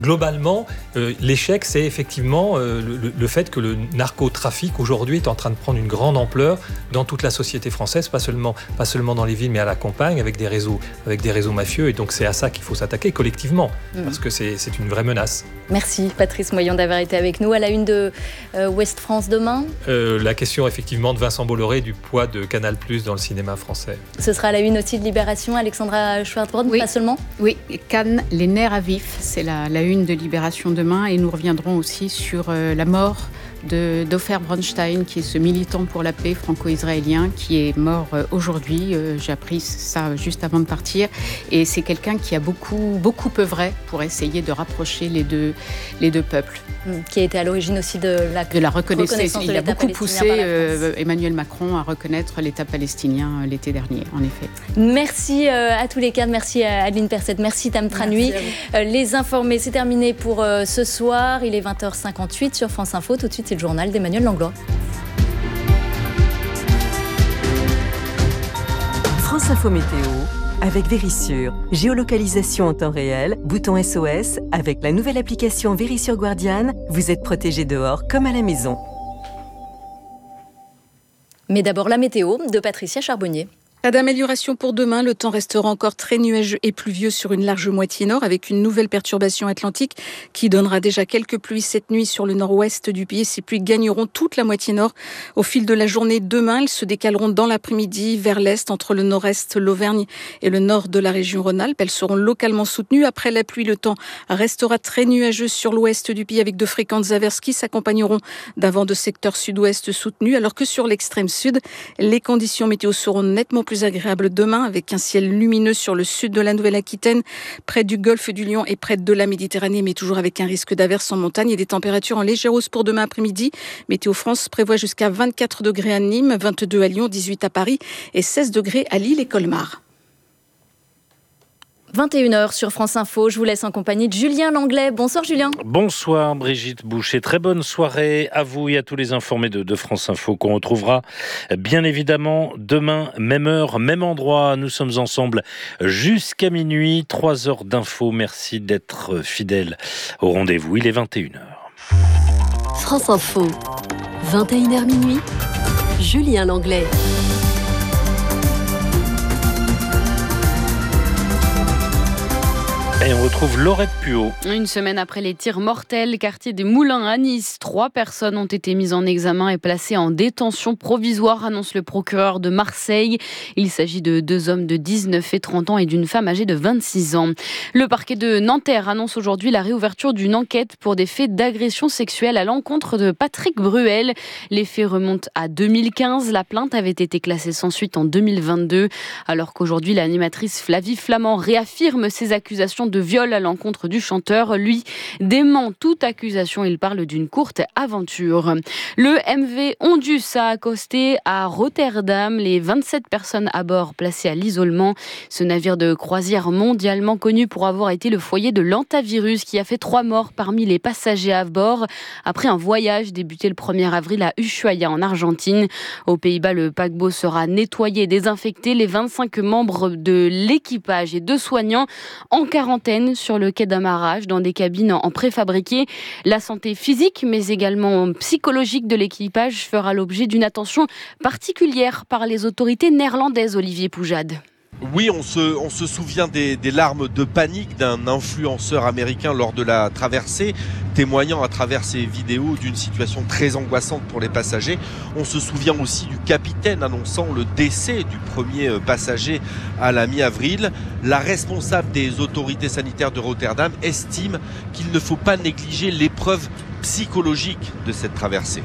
Globalement, l'échec, c'est effectivement le fait que le narcotrafic aujourd'hui est en train de prendre une grande ampleur dans toute la société française, pas seulement dans les villes, mais à la campagne, avec des réseaux mafieux. Et donc c'est à ça qu'il faut s'attaquer collectivement, parce que c'est une vraie menace. Merci Patrice Moyon d'avoir été avec nous. À la une de Ouest France demain. La question effectivement de Vincent Bolloré, du poids de Canal+ dans le cinéma français. Ce sera à la une aussi de Libération, Alexandra Schwartzbrod, oui. Pas seulement. Oui, Cannes, les nerfs à vif, c'est la une de Libération demain, et nous reviendrons aussi sur la mort d'Ofer Bronstein, qui est ce militant pour la paix franco-israélien qui est mort aujourd'hui. J'ai appris ça juste avant de partir, et c'est quelqu'un qui a beaucoup œuvré pour essayer de rapprocher les deux peuples. Qui a été à l'origine aussi de la reconnaissance. Il a beaucoup poussé Emmanuel Macron à reconnaître l'État palestinien l'été dernier, en effet. Merci à tous les cadres, merci à Adeline Perset, merci Tam Tranui. Les informés, c'est terminé pour ce soir. Il est 20h58 sur France Info. Tout de suite, c'est le journal d'Emmanuel Langlois. France Info Météo avec Vérissure. Géolocalisation en temps réel, bouton SOS. Avec la nouvelle application Vérissure Guardian, vous êtes protégé dehors comme à la maison. Mais d'abord la météo de Patricia Charbonnier. Pas d'amélioration pour demain, le temps restera encore très nuageux et pluvieux sur une large moitié nord avec une nouvelle perturbation atlantique qui donnera déjà quelques pluies cette nuit sur le nord-ouest du pays. Ces pluies gagneront toute la moitié nord au fil de la journée. Demain, elles se décaleront dans l'après-midi vers l'est entre le nord-est, l'Auvergne et le nord de la région Rhône-Alpes. Elles seront localement soutenues. Après la pluie, le temps restera très nuageux sur l'ouest du pays avec de fréquentes averses qui s'accompagneront d'un vent de secteur sud-ouest soutenu, alors que sur l'extrême sud, les conditions météo seront nettement plus agréable demain avec un ciel lumineux sur le sud de la Nouvelle-Aquitaine, près du golfe du Lion et près de la Méditerranée, mais toujours avec un risque d'averse en montagne et des températures en légère hausse pour demain après-midi. Météo France prévoit jusqu'à 24 degrés à Nîmes, 22 à Lyon, 18 à Paris et 16 degrés à Lille et Colmar. 21h sur France Info, je vous laisse en compagnie de Julien Langlais. Bonsoir Julien. Bonsoir Brigitte Boucher, très bonne soirée à vous et à tous les informés de France Info qu'on retrouvera bien évidemment demain, même heure, même endroit. Nous sommes ensemble jusqu'à minuit, 3 heures d'infos. Merci d'être fidèles au rendez-vous, il est 21h. France Info, 21h minuit, Julien Langlais. Et on retrouve Laurette Puot. Une semaine après les tirs mortels, quartier des Moulins à Nice, 3 personnes ont été mises en examen et placées en détention provisoire, annonce le procureur de Marseille. Il s'agit de 2 hommes de 19 et 30 ans et d'une femme âgée de 26 ans. Le parquet de Nanterre annonce aujourd'hui la réouverture d'une enquête pour des faits d'agression sexuelle à l'encontre de Patrick Bruel. Les faits remontent à 2015. La plainte avait été classée sans suite en 2022. Alors qu'aujourd'hui, l'animatrice Flavie Flament réaffirme ses accusations de viol à l'encontre du chanteur. Lui dément toute accusation. Il parle d'une courte aventure. Le MV Ondus a accosté à Rotterdam. Les 27 personnes à bord placées à l'isolement. Ce navire de croisière mondialement connu pour avoir été le foyer de l'hantavirus qui a fait 3 morts parmi les passagers à bord après un voyage débuté le 1er avril à Ushuaia en Argentine. Aux Pays-Bas, le paquebot sera nettoyé et désinfecté. Les 25 membres de l'équipage et 2 soignants en quarantaine sur le quai d'amarrage dans des cabines en préfabriqué. La santé physique mais également psychologique de l'équipage fera l'objet d'une attention particulière par les autorités néerlandaises. Olivier Poujade. Oui, on se souvient des larmes de panique d'un influenceur américain lors de la traversée, témoignant à travers ses vidéos d'une situation très angoissante pour les passagers. On se souvient aussi du capitaine annonçant le décès du premier passager à la mi-avril. La responsable des autorités sanitaires de Rotterdam estime qu'il ne faut pas négliger l'épreuve psychologique de cette traversée.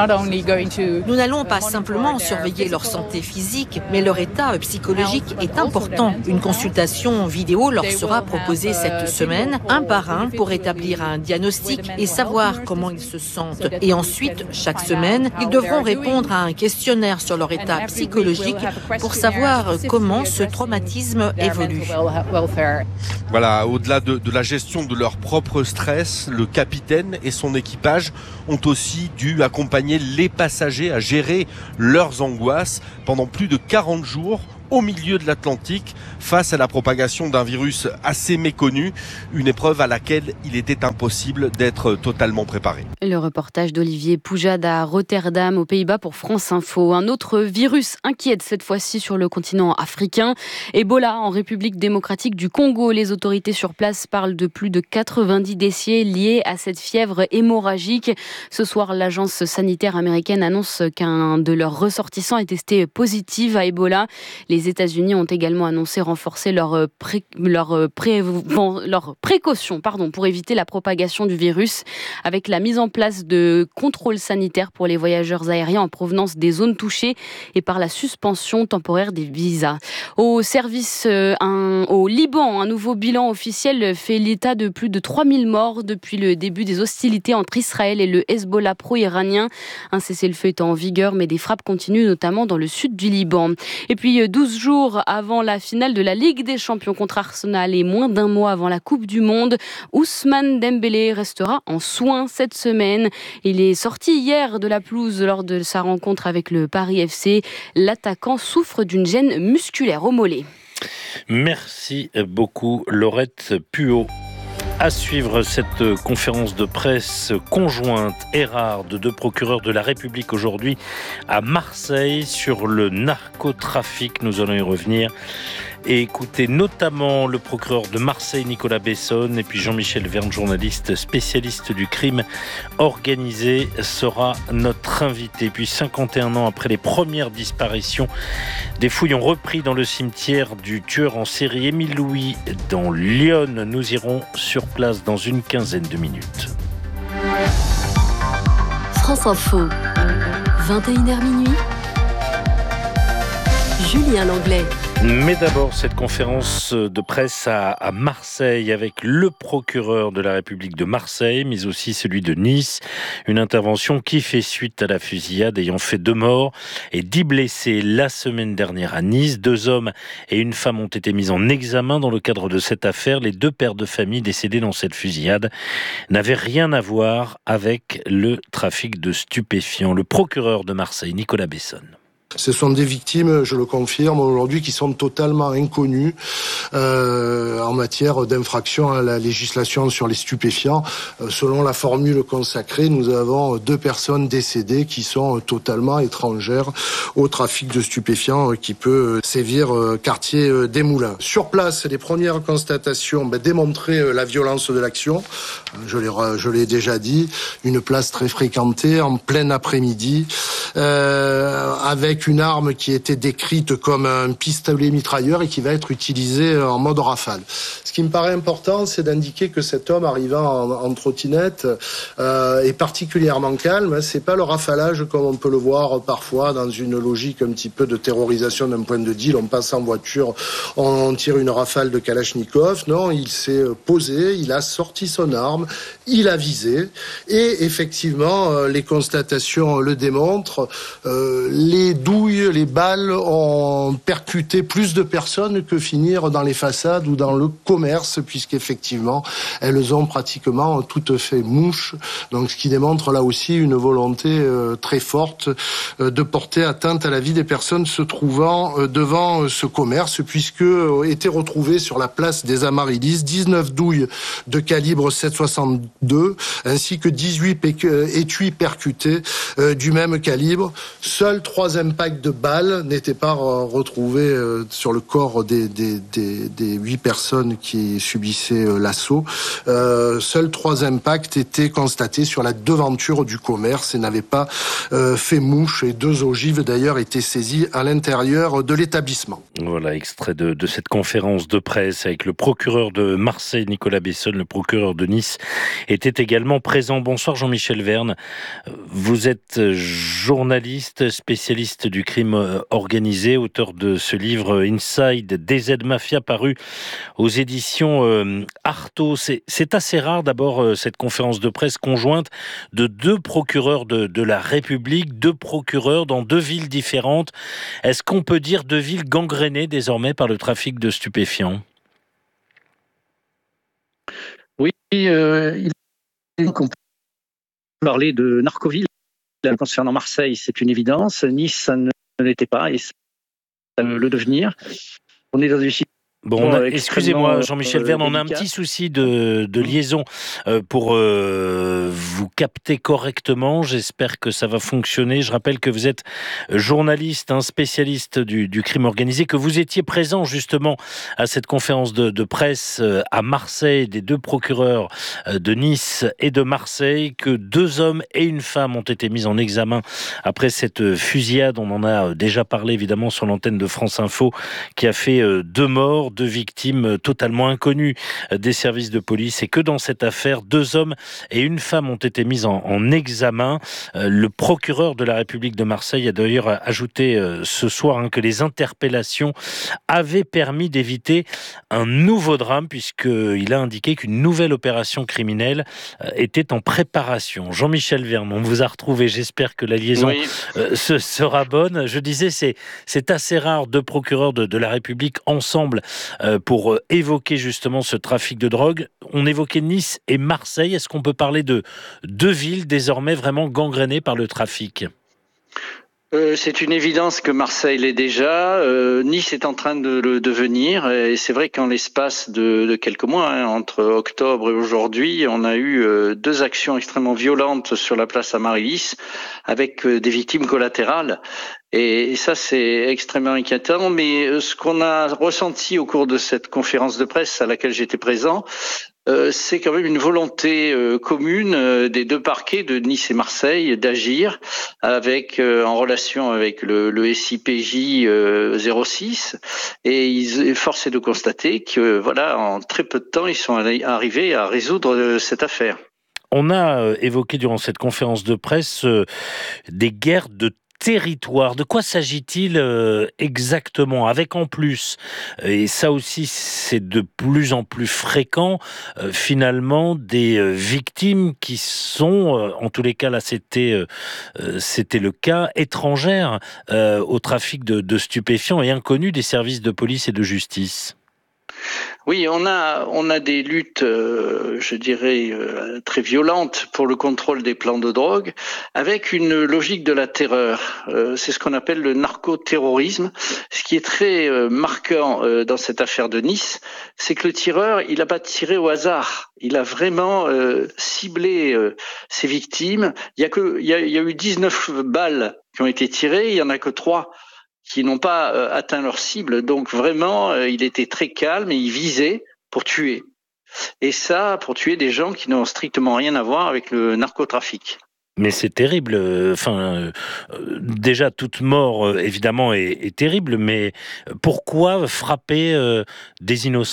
Nous n'allons pas simplement surveiller leur santé physique, mais leur état psychologique est important. Une consultation vidéo leur sera proposée cette semaine, un par un, pour établir un diagnostic et savoir comment ils se sentent. Et ensuite, chaque semaine, ils devront répondre à un questionnaire sur leur état psychologique pour savoir comment ce traumatisme évolue. Voilà, au-delà de la gestion de leur propre stress, le capitaine et son équipage ont aussi dû accompagner les passagers à gérer leurs angoisses. Pendant plus de 40 jours, au milieu de l'Atlantique face à la propagation d'un virus assez méconnu, une épreuve à laquelle il était impossible d'être totalement préparé. Le reportage d'Olivier Poujade à Rotterdam, aux Pays-Bas, pour France Info. Un autre virus inquiète cette fois-ci sur le continent africain. Ebola en République démocratique du Congo. Les autorités sur place parlent de plus de 90 décès liés à cette fièvre hémorragique. Ce soir, l'agence sanitaire américaine annonce qu'un de leurs ressortissants est testé positif à Ebola. Les États-Unis ont également annoncé renforcer leurs précautions pour éviter la propagation du virus, avec la mise en place de contrôles sanitaires pour les voyageurs aériens en provenance des zones touchées et par la suspension temporaire des visas. Au Liban, un nouveau bilan officiel fait l'état de plus de 3000 morts depuis le début des hostilités entre Israël et le Hezbollah pro-iranien. Un cessez-le-feu est en vigueur, mais des frappes continuent, notamment dans le sud du Liban. Et puis, 12 jours avant la finale de la Ligue des Champions contre Arsenal et moins d'un mois avant la Coupe du Monde, Ousmane Dembélé restera en soins cette semaine. Il est sorti hier de la pelouse lors de sa rencontre avec le Paris FC. L'attaquant souffre d'une gêne musculaire au mollet. Merci beaucoup Laurette Puot. À suivre cette conférence de presse conjointe et rare de deux procureurs de la République aujourd'hui à Marseille sur le narcotrafic. Nous allons y revenir et écouter notamment le procureur de Marseille, Nicolas Besson, et puis Jean-Michel Verne, journaliste spécialiste du crime organisé, sera notre invité. Puis 51 ans après les premières disparitions, des fouilles ont repris dans le cimetière du tueur en série Émile Louis dans Lyon. Nous irons sur place dans une quinzaine de minutes. France Info, 21h minuit. Julien Langlais. Mais d'abord, cette conférence de presse à Marseille avec le procureur de la République de Marseille, mais aussi celui de Nice. Une intervention qui fait suite à la fusillade ayant fait 2 morts et 10 blessés la semaine dernière à Nice. 2 hommes et une femme ont été mis en examen dans le cadre de cette affaire. Les 2 pères de famille décédés dans cette fusillade n'avaient rien à voir avec le trafic de stupéfiants. Le procureur de Marseille, Nicolas Besson. Ce sont des victimes, je le confirme, aujourd'hui qui sont totalement inconnues en matière d'infraction à la législation sur les stupéfiants. Selon la formule consacrée, nous avons 2 personnes décédées qui sont totalement étrangères au trafic de stupéfiants qui peut sévir quartier des Moulins. Sur place, les premières constatations démontraient la violence de l'action. Je l'ai déjà dit, une place très fréquentée en plein après-midi, avec une arme qui était décrite comme un pistolet mitrailleur et qui va être utilisée en mode rafale. Ce qui me paraît important, c'est d'indiquer que cet homme arrivant en trottinette est particulièrement calme. C'est pas le rafalage comme on peut le voir parfois dans une logique un petit peu de terrorisation d'un point de deal. On passe en voiture, on tire une rafale de Kalachnikov. Non, il s'est posé, il a sorti son arme, il a visé et effectivement, les constatations le démontrent. Les douilles, les balles ont percuté plus de personnes que finir dans les façades ou dans le commerce, puisqu'effectivement, elles ont pratiquement toutes fait mouche. Donc, ce qui démontre là aussi une volonté très forte de porter atteinte à la vie des personnes se trouvant devant ce commerce, puisque étaient retrouvées sur la place des Amaryllis 19 douilles de calibre 7,62 ainsi que 18 étuis percutés du même calibre. Seuls 3 impacts de balles n'étaient pas retrouvés sur le corps des 8 personnes qui subissaient l'assaut. Seuls 3 impacts étaient constatés sur la devanture du commerce et n'avaient pas fait mouche. Et 2 ogives d'ailleurs étaient saisies à l'intérieur de l'établissement. Voilà, extrait de cette conférence de presse avec le procureur de Marseille, Nicolas Besson. Le procureur de Nice était également présent. Bonsoir Jean-Michel Verne. Vous êtes journaliste, spécialiste du crime organisé, auteur de ce livre Inside DZ Mafia paru aux éditions Artaud. C'est assez rare d'abord cette conférence de presse conjointe de 2 procureurs de la République, 2 procureurs dans 2 villes différentes. Est-ce qu'on peut dire 2 villes gangrénées désormais par le trafic de stupéfiants ? Oui, on peut parler de narcoville. Concernant Marseille, c'est une évidence. Nice, ça ne l'était pas. Et le devenir. On est dans une Bon, excusez-moi Jean-Michel Verne, on a un petit souci de liaison pour vous capter correctement. J'espère que ça va fonctionner. Je rappelle que vous êtes journaliste, spécialiste du crime organisé, que vous étiez présent justement à cette conférence de presse à Marseille des deux procureurs de Nice et de Marseille, que 2 hommes et une femme ont été mis en examen après cette fusillade. On en a déjà parlé évidemment sur l'antenne de France Info, qui a fait 2 morts, 2 victimes totalement inconnues des services de police, et que dans cette affaire, 2 hommes et une femme ont été mis en examen. Le procureur de la République de Marseille a d'ailleurs ajouté ce soir que les interpellations avaient permis d'éviter un nouveau drame, puisqu'il a indiqué qu'une nouvelle opération criminelle était en préparation. Jean-Michel Verne, on vous a retrouvé, j'espère que la liaison sera bonne. Je disais, c'est assez rare, 2 procureurs de la République ensemble pour évoquer justement ce trafic de drogue. On évoquait Nice et Marseille. Est-ce qu'on peut parler de 2 villes désormais vraiment gangrénées par le trafic ? C'est une évidence que Marseille l'est déjà. Nice est en train de le devenir. Et c'est vrai qu'en l'espace de quelques mois, entre octobre et aujourd'hui, on a eu 2 actions extrêmement violentes sur la place Amaryllis, avec des victimes collatérales. Et ça, c'est extrêmement inquiétant. Mais ce qu'on a ressenti au cours de cette conférence de presse à laquelle j'étais présent, c'est quand même une volonté commune des 2 parquets de Nice et Marseille d'agir en relation avec le SIPJ 06, et force est de constater que en très peu de temps, ils sont arrivés à résoudre cette affaire. On a évoqué durant cette conférence de presse des guerres de territoire. De quoi s'agit-il exactement? Avec en plus, et ça aussi c'est de plus en plus fréquent, finalement des victimes qui sont, en tous les cas là c'était le cas, étrangères au trafic de stupéfiants et inconnues des services de police et de justice. Oui, on a des luttes, je dirais, très violentes pour le contrôle des plans de drogue, avec une logique de la terreur. C'est ce qu'on appelle le narcoterrorisme. Ce qui est très marquant dans cette affaire de Nice, c'est que le tireur, il n'a pas tiré au hasard. Il a vraiment ciblé ses victimes. Il y a eu 19 balles qui ont été tirées, il y en a que 3 qui n'ont pas atteint leur cible. Donc vraiment, il était très calme et il visait pour tuer. Et ça, pour tuer des gens qui n'ont strictement rien à voir avec le narcotrafic. Mais c'est terrible. Déjà, toute mort, évidemment, est terrible. Mais pourquoi frapper des innocents ?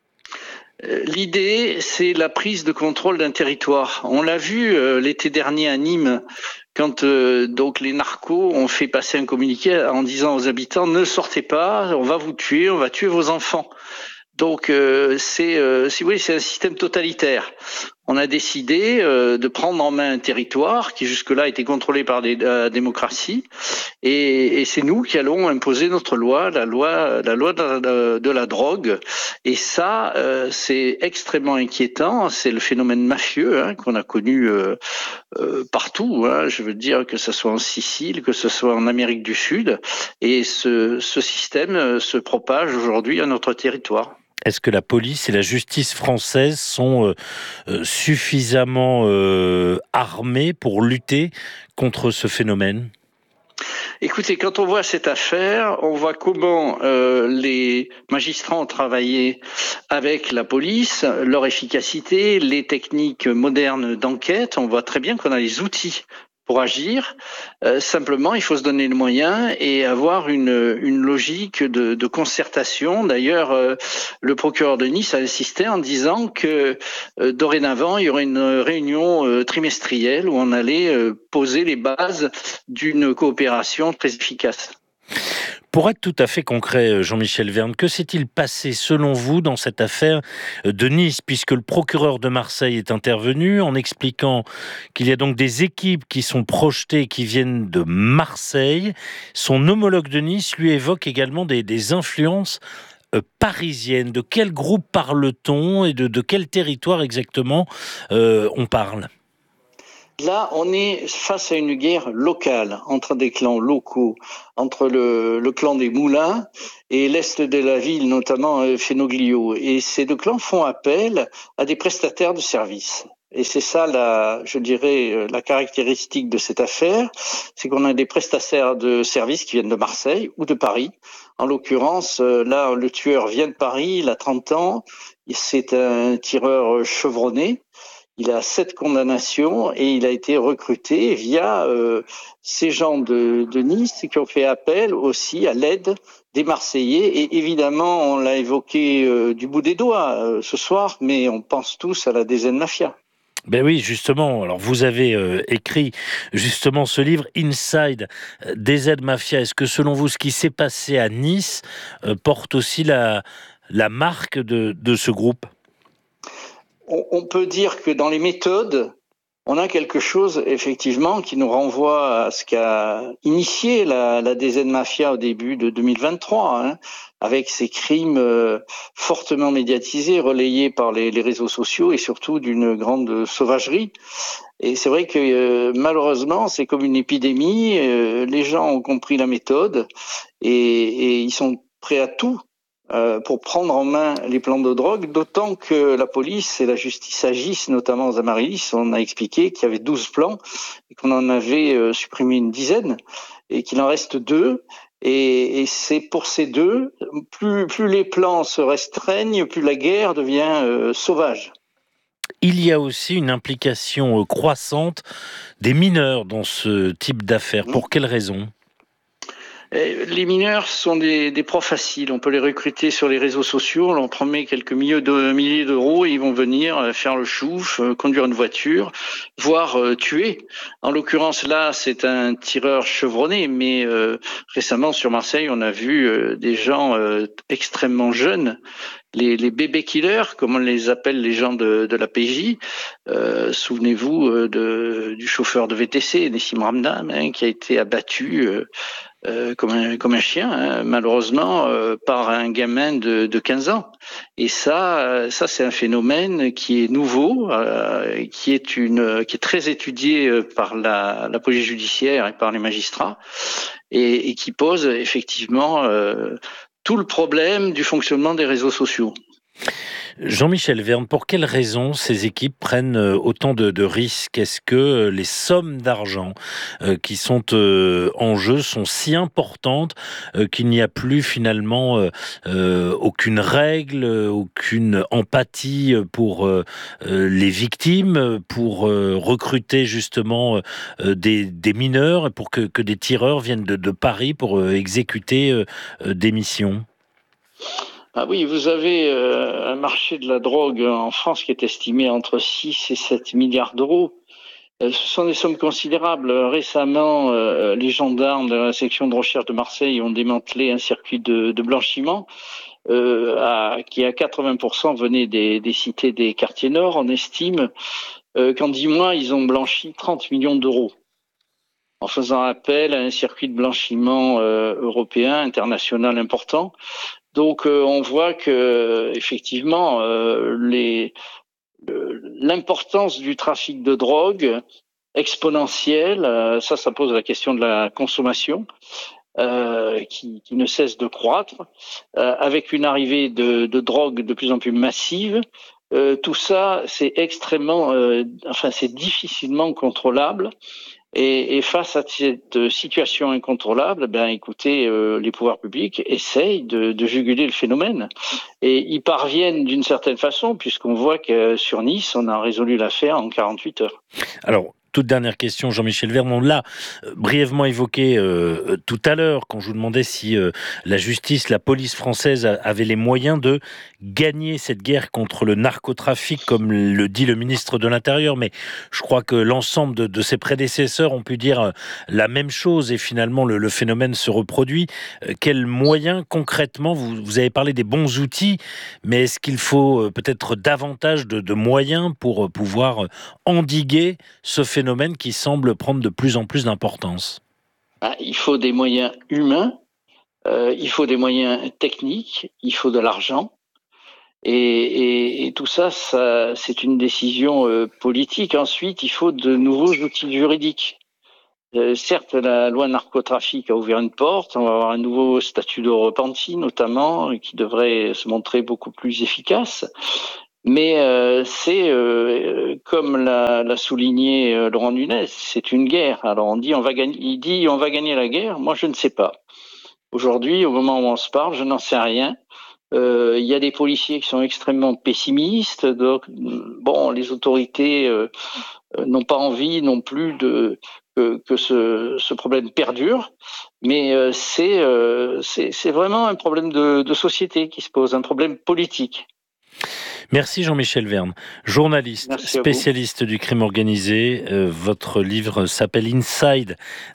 L'idée, c'est la prise de contrôle d'un territoire. On l'a vu l'été dernier à Nîmes, quand donc les narcos ont fait passer un communiqué en disant aux habitants: ne sortez pas, on va vous tuer, on va tuer vos enfants. Donc c'est un système totalitaire. On a décidé de prendre en main un territoire qui jusque-là était contrôlé par la démocratie, et c'est nous qui allons imposer notre loi, la loi de la drogue. Et ça, c'est extrêmement inquiétant. C'est le phénomène mafieux qu'on a connu partout. Je veux dire, que ce soit en Sicile, que ce soit en Amérique du Sud, et ce système se propage aujourd'hui à notre territoire. Est-ce que la police et la justice française sont suffisamment armées pour lutter contre ce phénomène ? Écoutez, quand on voit cette affaire, on voit comment les magistrats ont travaillé avec la police, leur efficacité, les techniques modernes d'enquête. On voit très bien qu'on a les outils pour agir. Simplement, il faut se donner le moyen et avoir une logique de concertation. D'ailleurs, le procureur de Nice a insisté en disant que dorénavant, il y aurait une réunion trimestrielle où on allait poser les bases d'une coopération très efficace. Pour être tout à fait concret, Jean-Michel Verne, que s'est-il passé selon vous dans cette affaire de Nice, puisque le procureur de Marseille est intervenu en expliquant qu'il y a donc des équipes qui sont projetées, qui viennent de Marseille. Son homologue de Nice lui évoque également des influences parisiennes. De quel groupe parle-t-on et de quel territoire exactement on parle ? Là, on est face à une guerre locale entre des clans locaux, entre le clan des Moulins et l'est de la ville, notamment Fenoglio. Et ces deux clans font appel à des prestataires de services. Et c'est ça, je dirais, la caractéristique de cette affaire, c'est qu'on a des prestataires de services qui viennent de Marseille ou de Paris. En l'occurrence, là, le tueur vient de Paris, il a 30 ans, c'est un tireur chevronné. Il a 7 condamnations et il a été recruté via ces gens de Nice qui ont fait appel aussi à l'aide des Marseillais. Et évidemment, on l'a évoqué du bout des doigts ce soir, mais on pense tous à la DZ Mafia. Ben oui, justement. Alors, vous avez écrit justement ce livre Inside DZ Mafia. Est-ce que selon vous, ce qui s'est passé à Nice porte aussi la marque de ce groupe ? On peut dire que dans les méthodes, on a quelque chose effectivement qui nous renvoie à ce qu'a initié la DZ Mafia au début de 2023, avec ces crimes fortement médiatisés, relayés par les réseaux sociaux et surtout d'une grande sauvagerie. Et c'est vrai que malheureusement, c'est comme une épidémie. Les gens ont compris la méthode et ils sont prêts à tout pour prendre en main les plans de drogue, d'autant que la police et la justice agissent, notamment aux Amaryllis. On a expliqué qu'il y avait 12 plans et qu'on en avait supprimé une dizaine et qu'il en reste 2. Et c'est pour ces 2, plus les plans se restreignent, plus la guerre devient sauvage. Il y a aussi une implication croissante des mineurs dans ce type d'affaires. Pour quelles raisons ? Les mineurs sont des profs faciles. On peut les recruter sur les réseaux sociaux. On leur promet quelques milliers d'euros et ils vont venir faire le chouf, conduire une voiture, voire tuer. En l'occurrence, là, c'est un tireur chevronné. Mais récemment, sur Marseille, on a vu des gens extrêmement jeunes, les bébés killers, comme on les appelle les gens de la PJ. Souvenez-vous du chauffeur de VTC, Nessim Ramdam, qui a été abattu comme un chien, malheureusement, par un gamin de 15 ans. Et ça c'est un phénomène qui est nouveau, qui est très étudié par la police judiciaire et par les magistrats, et qui pose effectivement tout le problème du fonctionnement des réseaux sociaux. Jean-Michel Verne, pour quelles raisons ces équipes prennent autant de risques ? Est-ce que les sommes d'argent qui sont en jeu sont si importantes qu'il n'y a plus finalement aucune règle, aucune empathie pour les victimes, pour recruter justement des mineurs et pour que des tireurs viennent de Paris pour exécuter des missions ? Ah oui, vous avez un marché de la drogue en France qui est estimé entre 6 et 7 milliards d'euros. Ce sont des sommes considérables. Récemment, les gendarmes de la section de recherche de Marseille ont démantelé un circuit de blanchiment qui à 80% venait des cités des quartiers nord. On estime qu'en 10 mois, ils ont blanchi 30 millions d'euros en faisant appel à un circuit de blanchiment européen, international important. Donc on voit que effectivement l'importance du trafic de drogue exponentielle, ça pose la question de la consommation qui ne cesse de croître, avec une arrivée de drogue de plus en plus massive. Tout ça, c'est c'est difficilement contrôlable. Et face à cette situation incontrôlable, écoutez, les pouvoirs publics essayent de juguler le phénomène. Et ils parviennent d'une certaine façon, puisqu'on voit que sur Nice, on a résolu l'affaire en 48 heures. Alors, toute dernière question, Jean-Michel Verne, on l'a brièvement évoqué tout à l'heure, quand je vous demandais si la justice, la police française avait les moyens de gagner cette guerre contre le narcotrafic, comme le dit le ministre de l'Intérieur. Mais je crois que l'ensemble de ses prédécesseurs ont pu dire la même chose, et finalement le phénomène se reproduit. Quels moyens concrètement, vous avez parlé des bons outils, mais est-ce qu'il faut peut-être davantage de moyens pour pouvoir endiguer ce phénomène qui semble prendre de plus en plus d'importance? Il faut des moyens humains, il faut des moyens techniques, il faut de l'argent. Et tout ça, c'est une décision politique. Ensuite, il faut de nouveaux outils juridiques. Certes, la loi narcotrafic a ouvert une porte. On va avoir un nouveau statut de repenti, notamment, qui devrait se montrer beaucoup plus efficace. Mais c'est, comme l'a souligné Laurent Nunez, c'est une guerre. Alors on dit on va gagner la guerre. Moi, je ne sais pas. Aujourd'hui, au moment où on se parle, je n'en sais rien. Il y a des policiers qui sont extrêmement pessimistes. Donc, les autorités n'ont pas envie non plus que ce problème perdure. Mais c'est vraiment un problème de société qui se pose, un problème politique. Merci Jean-Michel Verne, journaliste, spécialiste du crime organisé. Votre livre s'appelle Inside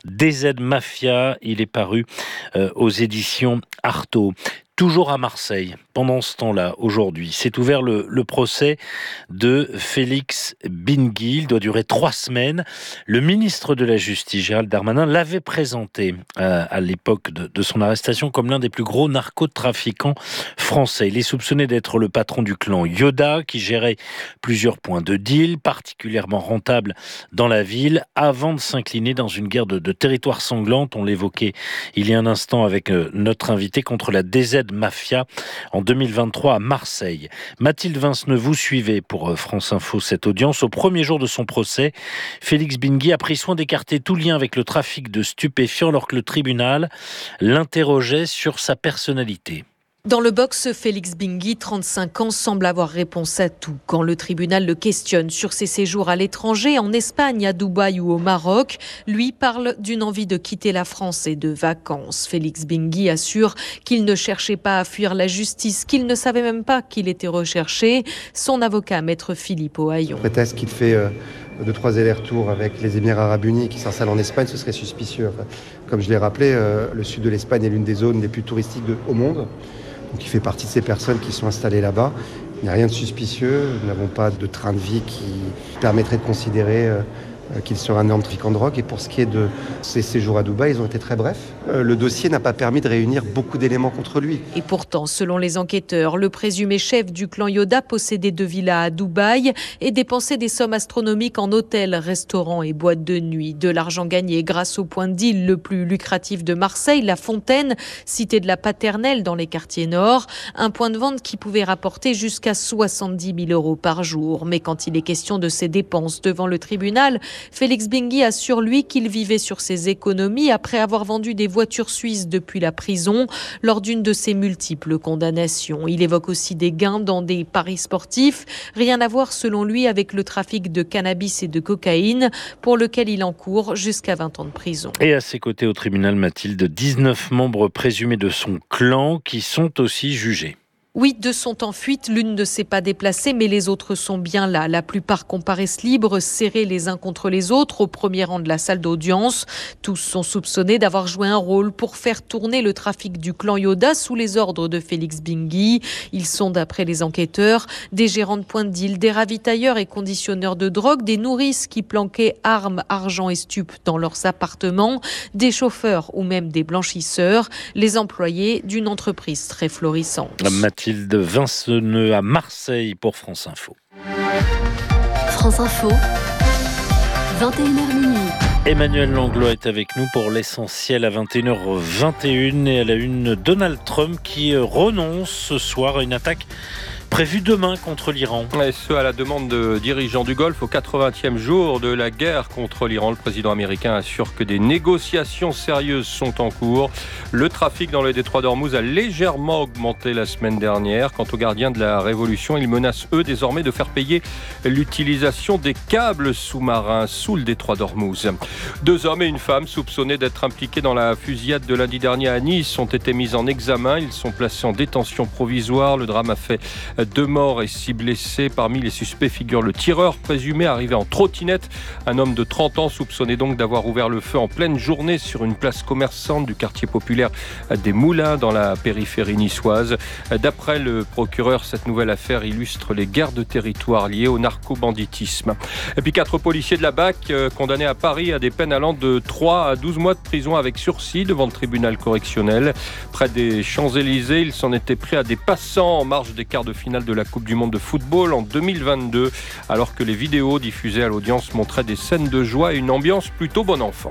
DZ Mafia. Il est paru aux éditions Artaud. Toujours à Marseille, pendant ce temps-là, aujourd'hui, s'est ouvert le procès de Félix Bingui. Il doit durer 3 semaines. Le ministre de la Justice, Gérald Darmanin, l'avait présenté à l'époque de son arrestation comme l'un des plus gros narcotrafiquants français. Il est soupçonné d'être le patron du clan Yoda, qui gérait plusieurs points de deal, particulièrement rentables dans la ville, avant de s'incliner dans une guerre de territoire sanglante. On l'évoquait il y a un instant avec notre invité, contre la DZ Mafia en 2023 à Marseille. Mathilde Vinceneux, vous suivez pour France Info cette audience. Au premier jour de son procès, Félix Bingui a pris soin d'écarter tout lien avec le trafic de stupéfiants alors que le tribunal l'interrogeait sur sa personnalité. Dans le box, Félix Bingui, 35 ans, semble avoir réponse à tout. Quand le tribunal le questionne sur ses séjours à l'étranger, en Espagne, à Dubaï ou au Maroc, lui parle d'une envie de quitter la France et de vacances. Félix Bingui assure qu'il ne cherchait pas à fuir la justice, qu'il ne savait même pas qu'il était recherché. Son avocat, maître Philippe Ohaillon. Prétexte qu'il fait 2-3 allers-retours avec les Émirats Arabes Unis qui s'installent en Espagne, ce serait suspicieux. Enfin, comme je l'ai rappelé, le sud de l'Espagne est l'une des zones les plus touristiques au monde. Donc il fait partie de ces personnes qui sont installées là-bas. Il n'y a rien de suspicieux. Nous n'avons pas de train de vie qui permettrait de considérer qu'il serait un énorme trafiquant de drogue. Et pour ce qui est de ses séjours à Dubaï, ils ont été très brefs. Le dossier n'a pas permis de réunir beaucoup d'éléments contre lui. Et pourtant, selon les enquêteurs, le présumé chef du clan Yoda possédait 2 villas à Dubaï et dépensait des sommes astronomiques en hôtels, restaurants et boîtes de nuit. De l'argent gagné grâce au point de deal le plus lucratif de Marseille, La Fontaine, cité de la Paternelle dans les quartiers nord. Un point de vente qui pouvait rapporter jusqu'à 70 000 euros par jour. Mais quand il est question de ses dépenses devant le tribunal, Félix Bingui assure lui qu'il vivait sur ses économies après avoir vendu des voitures suisses depuis la prison lors d'une de ses multiples condamnations. Il évoque aussi des gains dans des paris sportifs, rien à voir selon lui avec le trafic de cannabis et de cocaïne pour lequel il encourt jusqu'à 20 ans de prison. Et à ses côtés au tribunal, Mathilde, 19 membres présumés de son clan qui sont aussi jugés. Oui, 2 sont en fuite, l'une ne s'est pas déplacée, mais les autres sont bien là. La plupart comparaissent libres, serrés les uns contre les autres, au premier rang de la salle d'audience. Tous sont soupçonnés d'avoir joué un rôle pour faire tourner le trafic du clan Yoda sous les ordres de Félix Bingui. Ils sont, d'après les enquêteurs, des gérants de points de deal, des ravitailleurs et conditionneurs de drogue, des nourrices qui planquaient armes, argent et stupes dans leurs appartements, des chauffeurs ou même des blanchisseurs, les employés d'une entreprise très florissante. Mathilde Vinceneux à Marseille pour France Info. France Info, 21h minuit. Emmanuel Langlois est avec nous pour l'essentiel à 21h21 et à la une, Donald Trump qui renonce ce soir à une attaque prévu demain contre l'Iran. Et ce, à la demande de dirigeants du Golfe, au 80e jour de la guerre contre l'Iran. Le président américain assure que des négociations sérieuses sont en cours. Le trafic dans le détroit d'Ormuz a légèrement augmenté la semaine dernière. Quant aux gardiens de la Révolution, ils menacent, eux, désormais de faire payer l'utilisation des câbles sous-marins sous le détroit d'Ormuz. 2 hommes et une femme soupçonnés d'être impliqués dans la fusillade de lundi dernier à Nice ont été mis en examen. Ils sont placés en détention provisoire. Le drame a fait 2 morts et 6 blessés. Parmi les suspects figure le tireur présumé arrivé en trottinette. Un homme de 30 ans soupçonné donc d'avoir ouvert le feu en pleine journée sur une place commerçante du quartier populaire des Moulins dans la périphérie niçoise. D'après le procureur, cette nouvelle affaire illustre les guerres de territoire liées au narco-banditisme. Et puis 4 policiers de la BAC condamnés à Paris à des peines allant de 3 à 12 mois de prison avec sursis devant le tribunal correctionnel. Près des Champs-Élysées, ils s'en étaient pris à des passants en marge des quarts de finale finale de la Coupe du Monde de football en 2022, alors que les vidéos diffusées à l'audience montraient des scènes de joie et une ambiance plutôt bon enfant.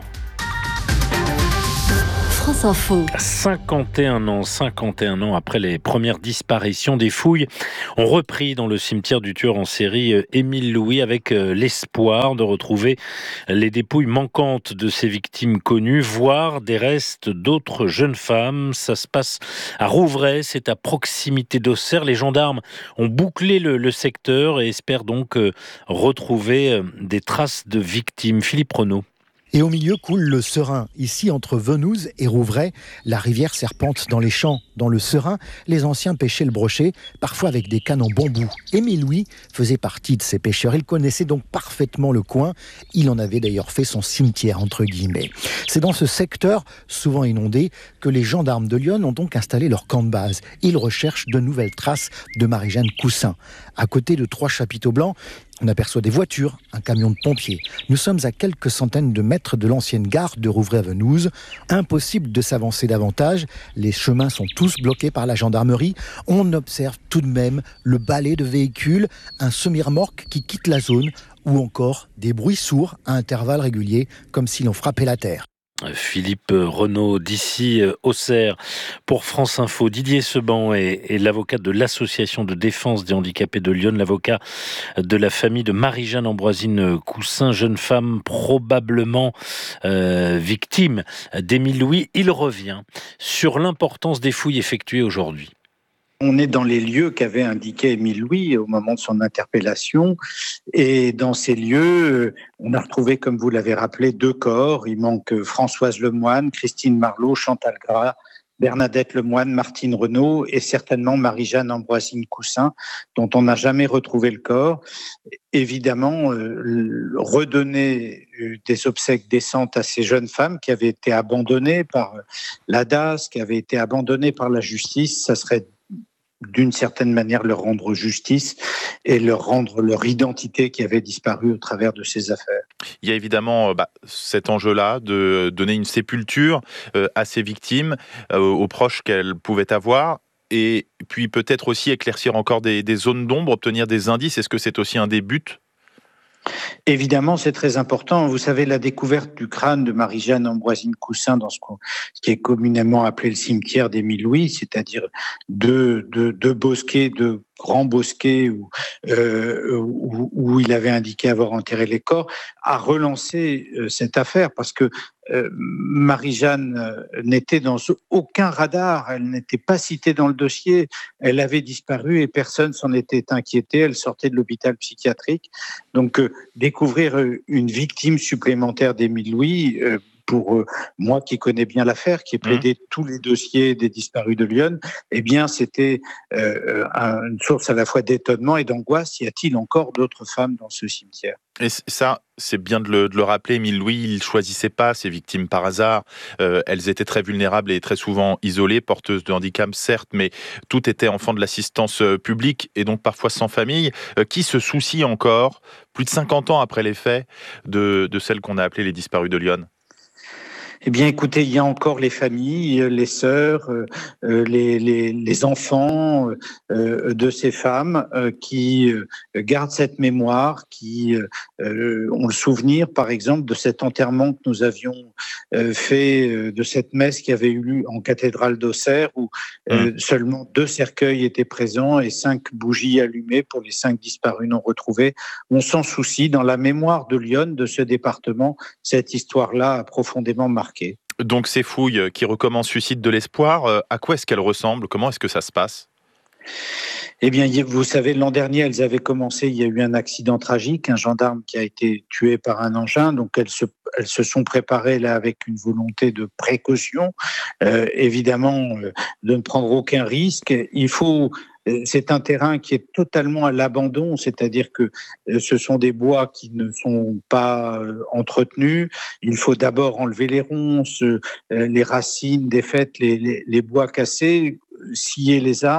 France Info. 51 ans après les premières disparitions, des fouilles ont repris dans le cimetière du tueur en série Émile Louis avec l'espoir de retrouver les dépouilles manquantes de ses victimes connues, voire des restes d'autres jeunes femmes. Ça se passe à Rouvray, c'est à proximité d'Auxerre. Les gendarmes ont bouclé le secteur et espèrent donc retrouver des traces de victimes. Philippe Renaud. Et au milieu coule le Serein. Ici, entre Venouze et Rouvray, la rivière serpente dans les champs. Dans le Serein, les anciens pêchaient le brochet, parfois avec des cannes en bambou. Émile Louis faisait partie de ces pêcheurs. Il connaissait donc parfaitement le coin. Il en avait d'ailleurs fait son cimetière, entre guillemets. C'est dans ce secteur, souvent inondé, que les gendarmes de Lyon ont donc installé leur camp de base. Ils recherchent de nouvelles traces de Marie-Jeanne Coussin. À côté de 3 chapiteaux blancs, on aperçoit des voitures, un camion de pompiers. Nous sommes à quelques centaines de mètres de l'ancienne gare de Rouvray-Venouze. Impossible de s'avancer davantage. Les chemins sont tous bloqués par la gendarmerie. On observe tout de même le balai de véhicules, un semi-remorque qui quitte la zone ou encore des bruits sourds à intervalles réguliers, comme si l'on frappait la terre. Philippe Renaud d'ici Auxerre pour France Info. Didier Seban est l'avocat de l'association de défense des handicapés de Lyon, l'avocat de la famille de Marie-Jeanne Ambroisine Coussin, jeune femme probablement victime d'Émile Louis. Il revient sur l'importance des fouilles effectuées aujourd'hui. On est dans les lieux qu'avait indiqué Émile Louis au moment de son interpellation. Et dans ces lieux, on a retrouvé, comme vous l'avez rappelé, 2 corps. Il manque Françoise Lemoine, Christine Marlot, Chantal Gras, Bernadette Lemoine, Martine Renaud et certainement Marie-Jeanne Ambroisine Coussin, dont on n'a jamais retrouvé le corps. Évidemment, redonner des obsèques décentes à ces jeunes femmes qui avaient été abandonnées par la DAS, qui avaient été abandonnées par la justice, ça serait d'une certaine manière leur rendre justice et leur rendre leur identité qui avait disparu au travers de ces affaires. Il y a évidemment cet enjeu-là de donner une sépulture à ces victimes, aux proches qu'elles pouvaient avoir, et puis peut-être aussi éclaircir encore des zones d'ombre, obtenir des indices. Est-ce que c'est aussi un des buts ? Évidemment, c'est très important. Vous savez, la découverte du crâne de Marie-Jeanne Ambroisine Coussin dans ce qui est communément appelé le cimetière d'Émile Louis, c'est-à-dire deux bosquets, 2 grands bosquets où il avait indiqué avoir enterré les corps, a relancé cette affaire parce que Marie-Jeanne n'était dans aucun radar, elle n'était pas citée dans le dossier, elle avait disparu et personne s'en était inquiété, elle sortait de l'hôpital psychiatrique. Donc découvrir une victime supplémentaire d'Émile Louis, pour moi qui connais bien l'affaire, qui ai plaidé tous les dossiers des disparus de Lyon, eh bien c'était une source à la fois d'étonnement et d'angoisse. Y a-t-il encore d'autres femmes dans ce cimetière ? Et ça, c'est bien de le rappeler, Émile Louis, il ne choisissait pas ses victimes par hasard. Elles étaient très vulnérables et très souvent isolées, porteuses de handicap, certes, mais toutes étaient enfants de l'assistance publique et donc parfois sans famille. Qui se soucie encore, plus de 50 ans après les faits, de celles qu'on a appelées les disparus de Lyon ? Eh bien, écoutez, il y a encore les familles, les sœurs, les enfants de ces femmes qui gardent cette mémoire, qui ont le souvenir, par exemple, de cet enterrement que nous avions fait, de cette messe qui avait eu lieu en cathédrale d'Auxerre, où seulement 2 cercueils étaient présents et 5 bougies allumées pour les 5 disparus non retrouvés. On s'en soucie dans la mémoire de Lyon, de ce département. Cette histoire-là a profondément marqué. Donc ces fouilles qui recommencent suscitent de l'espoir. À quoi est-ce qu'elles ressemblent ? Comment est-ce que ça se passe ? Eh bien, vous savez, l'an dernier, elles avaient commencé, il y a eu un accident tragique, un gendarme qui a été tué par un engin, donc elles se sont préparées là avec une volonté de précaution, évidemment de ne prendre aucun risque. C'est un terrain qui est totalement à l'abandon, c'est-à-dire que ce sont des bois qui ne sont pas entretenus. Il faut d'abord enlever les ronces, les racines défaites, les bois cassés, scier les arbres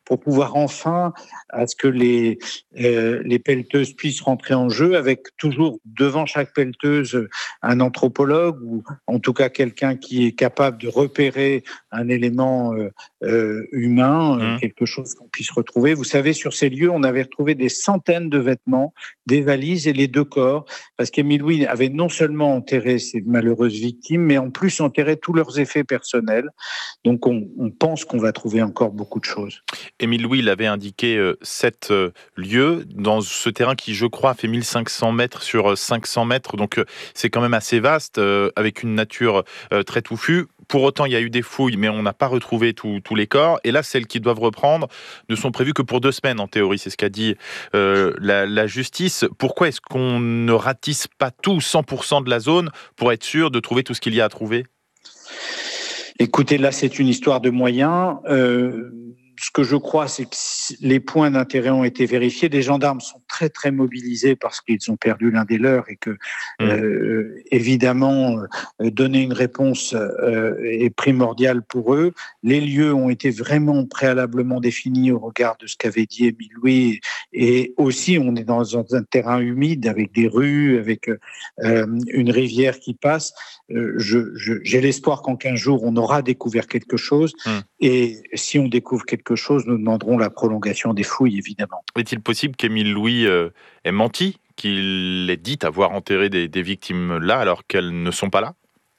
pour pouvoir enfin à ce que les pelleteuses puissent rentrer en jeu, avec toujours devant chaque pelleteuse un anthropologue ou en tout cas quelqu'un qui est capable de repérer un élément humain, quelque chose qu'on puisse retrouver. Vous savez, sur ces lieux, on avait retrouvé des centaines de vêtements, des valises et les 2 corps, parce qu'Émile Louis avait non seulement enterré ces malheureuses victimes, mais en plus enterré tous leurs effets personnels. Donc on pense qu'on va trouver encore beaucoup de choses. Émile Louis, il avait indiqué 7 lieux dans ce terrain qui, je crois, fait 1500 mètres sur 500 mètres, donc c'est quand même assez vaste, avec une nature très touffue. Pour autant, il y a eu des fouilles, mais on n'a pas retrouvé tous les corps. Et là, celles qui doivent reprendre ne sont prévues que pour 2 semaines, en théorie. C'est ce qu'a dit la justice. Pourquoi est-ce qu'on ne ratisse pas tout, 100% de la zone, pour être sûr de trouver tout ce qu'il y a à trouver ? Écoutez, là, c'est une histoire de moyens. Ce que je crois, c'est que les points d'intérêt ont été vérifiés. Les gendarmes sont très, très mobilisés parce qu'ils ont perdu l'un des leurs et que, évidemment, donner une réponse est primordial pour eux. Les lieux ont été vraiment préalablement définis au regard de ce qu'avait dit Émile Louis. Et aussi, on est dans un terrain humide avec des rues, avec une rivière qui passe. J'ai l'espoir qu'en 15 jours, on aura découvert quelque chose. Et si on découvre quelque chose, nous demanderons la prolongation des fouilles, évidemment. Est-il possible qu'Émile Louis ait menti, qu'il ait dit avoir enterré des victimes là alors qu'elles ne sont pas là ?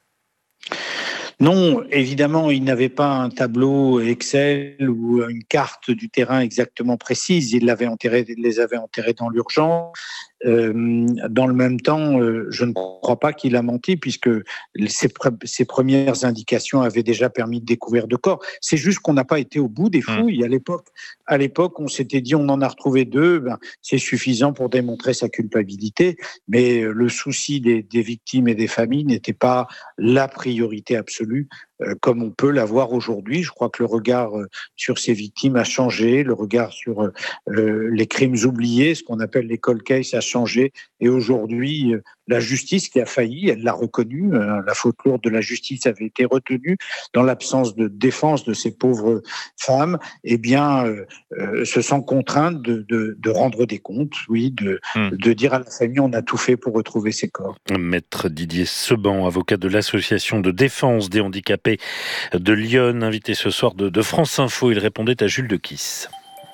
Non, évidemment, il n'avait pas un tableau Excel ou une carte du terrain exactement précise. Il les avait enterrés dans l'urgence. Dans le même temps, je ne crois pas qu'il a menti puisque ses premières indications avaient déjà permis de découvrir 2 corps. C'est juste qu'on n'a pas été au bout des fouilles. À l'époque, on s'était dit on en a retrouvé 2, c'est suffisant pour démontrer sa culpabilité. Mais le souci des victimes et des familles n'était pas la priorité absolue, comme on peut l'avoir aujourd'hui. Je crois que le regard sur ces victimes a changé, le regard sur les crimes oubliés, ce qu'on appelle les cold cases, a changé. Et aujourd'hui, la justice qui a failli, elle l'a reconnu, la faute lourde de la justice avait été retenue dans l'absence de défense de ces pauvres femmes, se sent contrainte de rendre des comptes, de dire à la famille on a tout fait pour retrouver ces corps. Maître Didier Seban, avocat de l'association de défense des handicapés de Lyon, invité ce soir de France Info, il répondait à Jules Dequisse.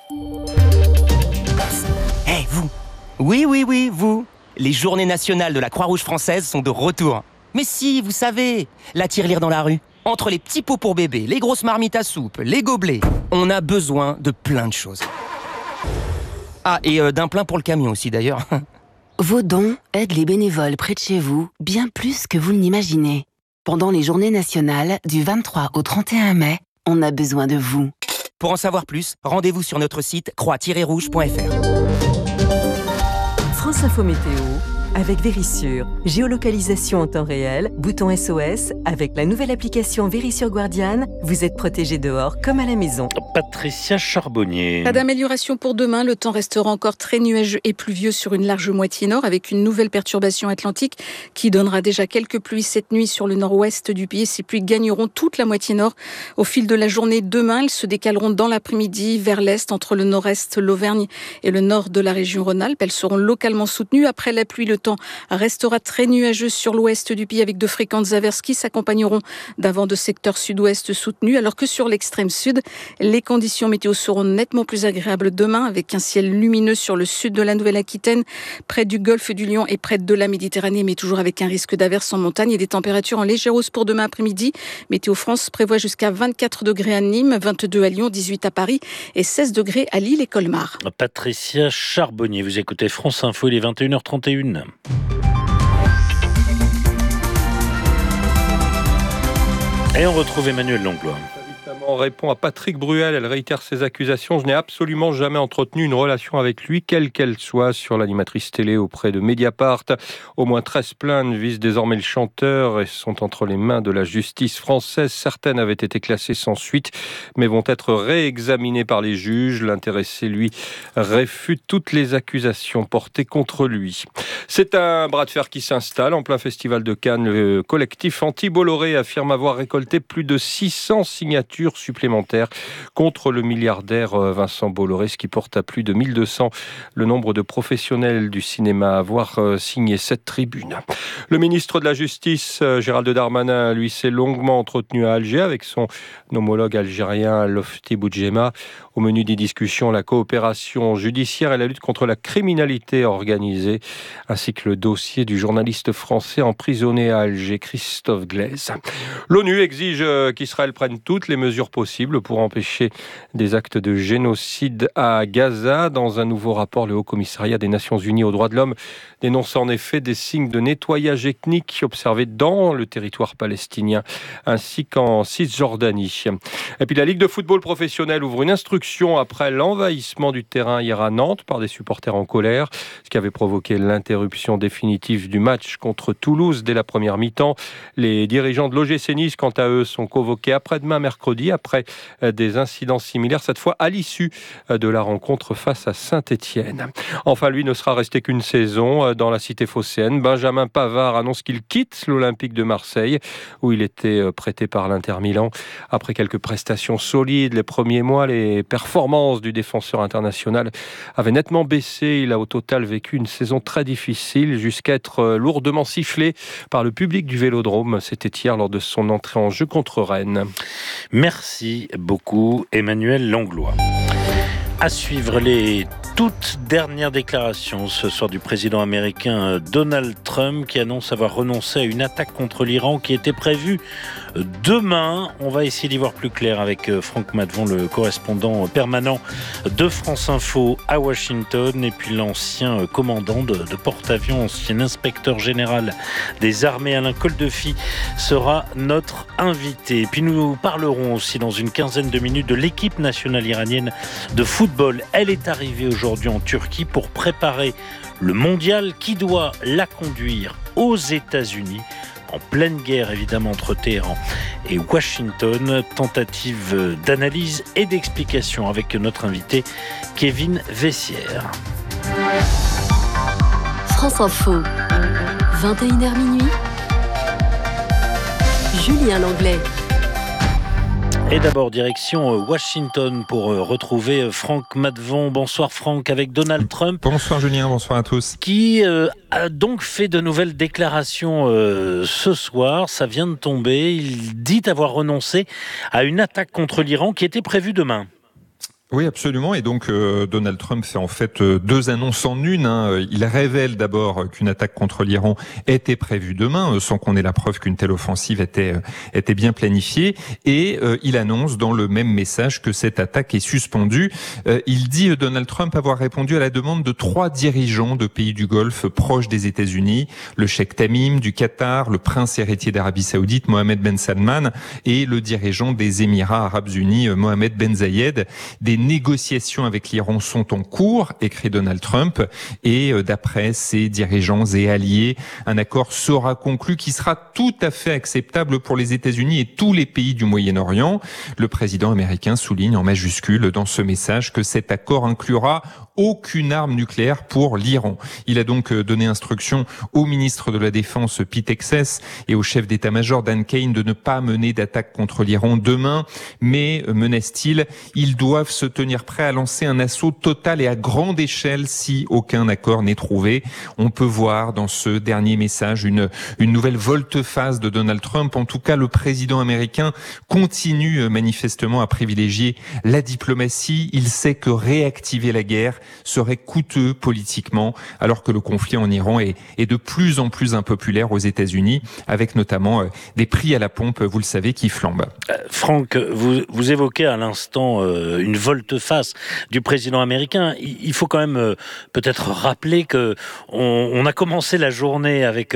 Vous. Oui, vous. Les journées nationales de la Croix-Rouge française sont de retour. Mais si, vous savez, la tirelire dans la rue, entre les petits pots pour bébé, les grosses marmites à soupe, les gobelets, on a besoin de plein de choses. Ah, et d'un plein pour le camion aussi d'ailleurs. Vos dons aident les bénévoles près de chez vous bien plus que vous ne l'imaginez. Pendant les journées nationales du 23 au 31 mai, on a besoin de vous. Pour en savoir plus, rendez-vous sur notre site croix-rouge.fr. France Info Météo, avec Vérissure. Géolocalisation en temps réel, bouton SOS. Avec la nouvelle application Vérissure Guardiane, vous êtes protégé dehors comme à la maison. Patricia Charbonnier. Pas d'amélioration pour demain. Le temps restera encore très nuageux et pluvieux sur une large moitié nord, avec une nouvelle perturbation atlantique qui donnera déjà quelques pluies cette nuit sur le nord-ouest du pays. Ces pluies gagneront toute la moitié nord au fil de la journée. Demain, elles se décaleront dans l'après-midi vers l'est, entre le nord-est, l'Auvergne et le nord de la région Rhône-Alpes. Elles seront localement soutenues. Après la pluie, le temps restera très nuageux sur l'ouest du pays, avec de fréquentes averses qui s'accompagneront d'un vent de secteur sud-ouest soutenu, alors que sur l'extrême sud, les conditions météo seront nettement plus agréables demain, avec un ciel lumineux sur le sud de la Nouvelle-Aquitaine, près du golfe du Lion et près de la Méditerranée, mais toujours avec un risque d'averses en montagne et des températures en légère hausse pour demain après-midi. Météo France prévoit jusqu'à 24 degrés à Nîmes, 22 à Lyon, 18 à Paris et 16 degrés à Lille et Colmar. Patricia Charbonnier, vous écoutez France Info, il est 21h31. Et on retrouve Emmanuel Langlois. On répond à Patrick Bruel, elle réitère ses accusations. Je n'ai absolument jamais entretenu une relation avec lui, quelle qu'elle soit, sur l'animatrice télé auprès de Mediapart. Au moins 13 plaintes visent désormais le chanteur et sont entre les mains de la justice française. Certaines avaient été classées sans suite, mais vont être réexaminées par les juges. L'intéressé, lui, réfute toutes les accusations portées contre lui. C'est un bras de fer qui s'installe en plein festival de Cannes. Le collectif Anti-Bolloré affirme avoir récolté plus de 600 signatures signatures supplémentaires contre le milliardaire Vincent Bolloré, ce qui porte à plus de 1200 le nombre de professionnels du cinéma à avoir signé cette tribune. Le ministre de la Justice, Gérald Darmanin, lui, s'est longuement entretenu à Alger avec son homologue algérien Lofti Boudjema. Au menu des discussions, la coopération judiciaire et la lutte contre la criminalité organisée, ainsi que le dossier du journaliste français emprisonné à Alger, Christophe Glaise. L'ONU exige qu'Israël prenne toutes les mesures possibles pour empêcher des actes de génocide à Gaza. Dans un nouveau rapport, le Haut-Commissariat des Nations Unies aux droits de l'homme dénonce en effet des signes de nettoyage ethnique observés dans le territoire palestinien ainsi qu'en Cisjordanie. Et puis la Ligue de football professionnel ouvre une instruction après l'envahissement du terrain hier à Nantes par des supporters en colère, ce qui avait provoqué l'interruption définitive du match contre Toulouse dès la première mi-temps. Les dirigeants de l'OGC Nice, quant à eux, sont convoqués après-demain mercredi après des incidents similaires, cette fois à l'issue de la rencontre face à Saint-Étienne. Enfin, lui ne sera resté qu'une saison dans la cité phocéenne. Benjamin Pavard annonce qu'il quitte l'Olympique de Marseille, où il était prêté par l'Inter Milan. Après quelques prestations solides les premiers mois, les performances du défenseur international avaient nettement baissé. Il a au total vécu une saison très difficile jusqu'à être lourdement sifflé par le public du Vélodrome. C'était hier lors de son entrée en jeu contre Rennes. Merci beaucoup Emmanuel Langlois. À suivre les toutes dernières déclarations ce soir du président américain Donald Trump qui annonce avoir renoncé à une attaque contre l'Iran qui était prévue demain. On va essayer d'y voir plus clair avec Franck Madvon, le correspondant permanent de France Info à Washington, et puis l'ancien commandant de porte-avions, ancien inspecteur général des armées Alain Koldefy sera notre invité. Et puis nous parlerons aussi dans une quinzaine de minutes de l'équipe nationale iranienne de football. Elle est arrivée aujourd'hui en Turquie pour préparer le mondial qui doit la conduire aux États-Unis. En pleine guerre évidemment entre Téhéran et Washington. Tentative d'analyse et d'explication avec notre invité Kevin Vessière. France Info, 21h minuit. Julien Langlais. Et d'abord, direction Washington pour retrouver Franck Madvon. Bonsoir Franck, avec Donald Trump. Bonsoir Julien, bonsoir à tous. Qui a donc fait de nouvelles déclarations ce soir. Ça vient de tomber. Il dit avoir renoncé à une attaque contre l'Iran qui était prévue demain. Oui, absolument. Et donc, Donald Trump fait en fait deux annonces en une. Il révèle d'abord qu'une attaque contre l'Iran était prévue demain, sans qu'on ait la preuve qu'une telle offensive était bien planifiée. Et il annonce dans le même message que cette attaque est suspendue. Il dit, Donald Trump, avoir répondu à la demande de 3 dirigeants de pays du Golfe proches des États-Unis, le cheikh Tamim du Qatar, le prince héritier d'Arabie Saoudite, Mohammed Ben Salman, et le dirigeant des Émirats Arabes Unis, Mohammed Ben Zayed. Des négociations avec l'Iran sont en cours, écrit Donald Trump, et d'après ses dirigeants et alliés, un accord sera conclu qui sera tout à fait acceptable pour les États-Unis et tous les pays du Moyen-Orient. Le président américain souligne en majuscule dans ce message que cet accord inclura aucune arme nucléaire pour l'Iran. Il a donc donné instruction au ministre de la Défense Pete Hegseth et au chef d'état-major Dan Kane de ne pas mener d'attaque contre l'Iran demain, mais, menace-t-il, ils doivent se tenir prêts à lancer un assaut total et à grande échelle si aucun accord n'est trouvé. On peut voir dans ce dernier message une nouvelle volte-face de Donald Trump. En tout cas, le président américain continue manifestement à privilégier la diplomatie. Il sait que réactiver la guerre serait coûteux politiquement, alors que le conflit en Iran est de plus en plus impopulaire aux États-Unis, avec notamment des prix à la pompe, vous le savez, qui flambent. Franck, vous évoquez à l'instant une volte-face du président américain. Il faut quand même peut-être rappeler que on a commencé la journée avec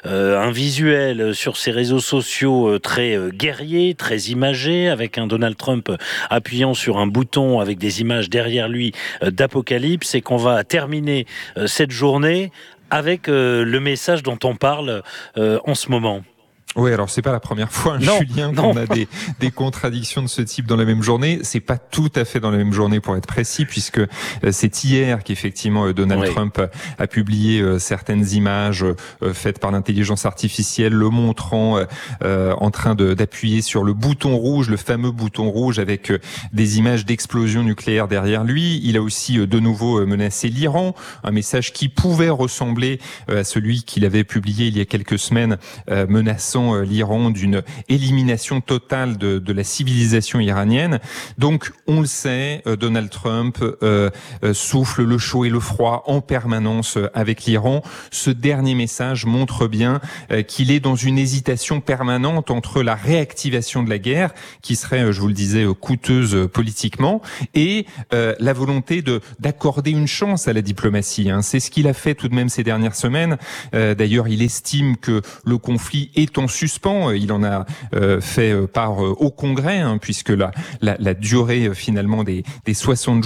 un visuel sur ses réseaux sociaux très guerrier, très imagé, avec un Donald Trump appuyant sur un bouton avec des images derrière lui d'apocalypse, et qu'on va terminer cette journée avec le message dont on parle en ce moment. Oui, alors c'est pas la première fois, Julien, qu'on a des contradictions de ce type dans la même journée. C'est pas tout à fait dans la même journée, pour être précis, puisque c'est hier qu'effectivement Donald Trump a publié certaines images faites par l'intelligence artificielle, le montrant en train d'appuyer sur le bouton rouge, le fameux bouton rouge, avec des images d'explosion nucléaire derrière lui. Il a aussi de nouveau menacé l'Iran, un message qui pouvait ressembler à celui qu'il avait publié il y a quelques semaines, menaçant l'Iran d'une élimination totale de la civilisation iranienne. Donc, on le sait, Donald Trump souffle le chaud et le froid en permanence avec l'Iran. Ce dernier message montre bien qu'il est dans une hésitation permanente entre la réactivation de la guerre, qui serait, je vous le disais, coûteuse politiquement, et la volonté d'accorder une chance à la diplomatie. C'est ce qu'il a fait tout de même ces dernières semaines. D'ailleurs, il estime que le conflit est en suspens. Il en a fait part au Congrès, puisque la durée finalement des 60 jours